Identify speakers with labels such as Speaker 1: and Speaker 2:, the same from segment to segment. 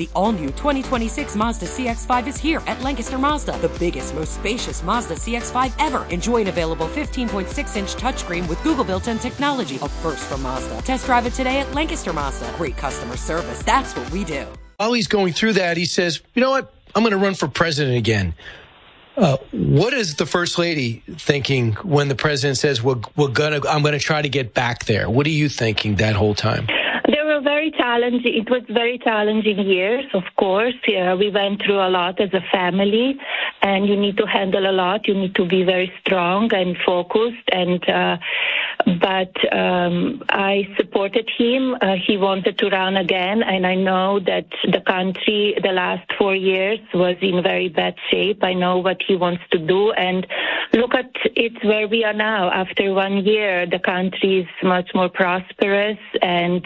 Speaker 1: The all-new 2026 Mazda CX-5 is here at Lancaster Mazda, the biggest, most spacious Mazda CX-5 ever. Enjoy an available 15.6-inch touchscreen with Google built-in technology, a first from Mazda. Test drive it today at Lancaster Mazda. Great customer service. That's what we do.
Speaker 2: While he's going through that, he says, you know what? I'm going to run for president again. What is the First Lady thinking when the president says, I'm going to try to get back there? What are you thinking that whole time?
Speaker 3: It was very challenging years, of course. We went through a lot as a family, and you need to handle a lot. You need to be very strong and focused. But I supported him. He wanted to run again, and I know that the country, the last 4 years, was in very bad shape. I know what he wants to do, and look at it where we are now. After 1 year, the country is much more prosperous, and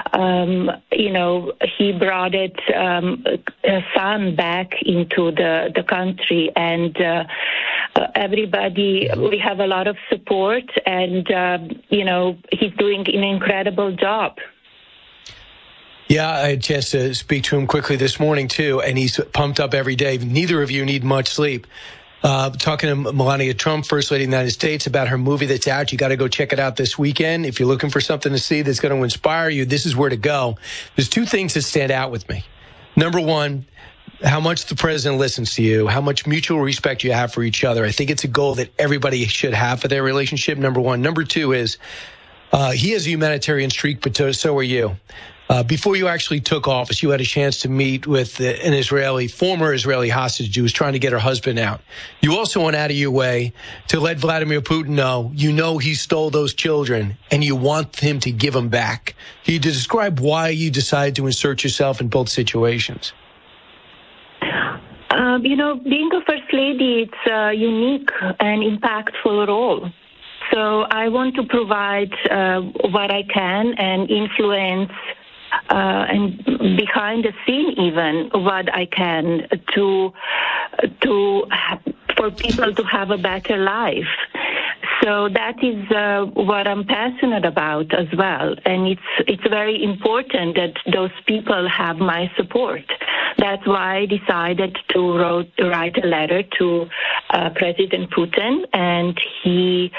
Speaker 3: he brought son back into the country, and everybody, we have a lot of support, and he's doing an incredible job.
Speaker 2: Yeah, I had a chance to speak to him quickly this morning, too, and he's pumped up every day. Neither of you need much sleep. Talking to Melania Trump, First Lady of the United States, about her movie that's out. You got to go check it out this weekend. If you're looking for something to see that's going to inspire you, this is where to go. There's two things that stand out with me. Number one, how much the president listens to you, how much mutual respect you have for each other. I think it's a goal that everybody should have for their relationship, number one. Number two is he has a humanitarian streak, but so are you. Before you actually took office, you had a chance to meet with an former Israeli hostage who was trying to get her husband out. You also went out of your way to let Vladimir Putin know he stole those children and you want him to give them back. Can you describe why you decided to insert yourself in both situations?
Speaker 3: Being a First Lady, it's a unique and impactful role. So I want to provide what I can and influence and behind the scene even what I can for people to have a better life. So that is what I'm passionate about as well. And it's very important that those people have my support. That's why I decided to write a letter to President Putin, and he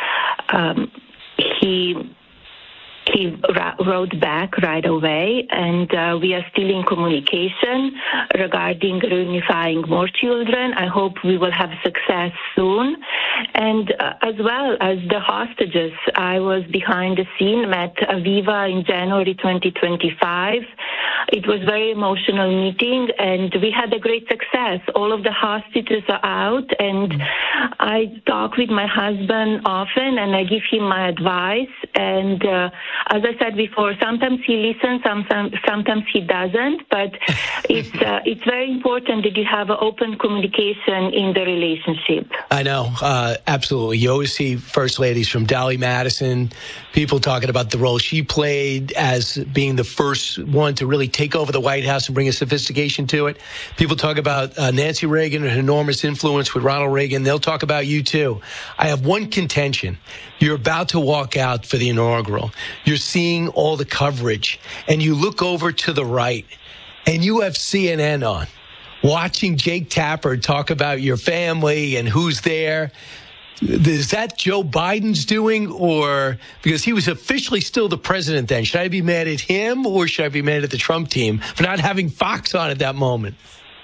Speaker 3: wrote back right away, and we are still in communication regarding reunifying more children. I hope we will have success soon. And as well as the hostages, I was behind the scene, met Aviva in January 2025. It was a very emotional meeting, and we had a great success. All of the hostages are out, and I talk with my husband often, and I give him my advice. And as I said before, sometimes he listens, sometimes he doesn't. But it's very important that you have an open communication in the relationship.
Speaker 2: I know, absolutely. You always see First Ladies from Dolly Madison, people talking about the role she played as being the first one to really take over the White House and bring a sophistication to it. People talk about Nancy Reagan and her enormous influence with Ronald Reagan. They'll talk about you, too. I have one contention. You're about to walk out for the inaugural. You're seeing all the coverage, and you look over to the right, and you have CNN on, watching Jake Tapper talk about your family and who's there. Is that Joe Biden's doing, or because he was officially still the president then? Should I be mad at him, or should I be mad at the Trump team for not having Fox on at that moment?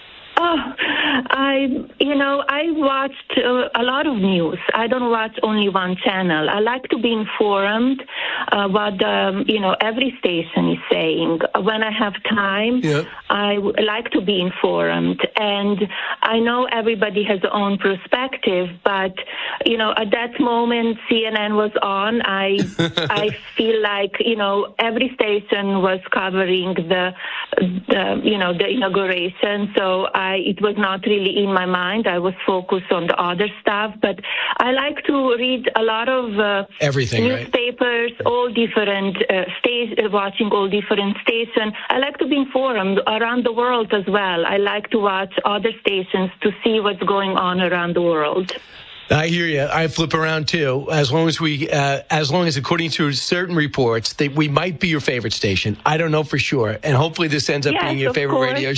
Speaker 3: I watched a lot of news. I don't watch only one channel. I like to be informed what every station is saying. When I have time, I like to be informed. And I know everybody has their own perspective, but at that moment CNN was on. I feel like every station was covering the inauguration. So it was not really in my mind. I was focused on the other stuff, but I like to read a lot of
Speaker 2: everything,
Speaker 3: newspapers, right? All different watching all different stations. I like to be informed around the world as well. I like to watch other stations to see what's going on around the world.
Speaker 2: I hear you. I flip around too. As long as according to certain reports, that we might be your favorite station. I don't know for sure. And hopefully this ends up being your favorite radio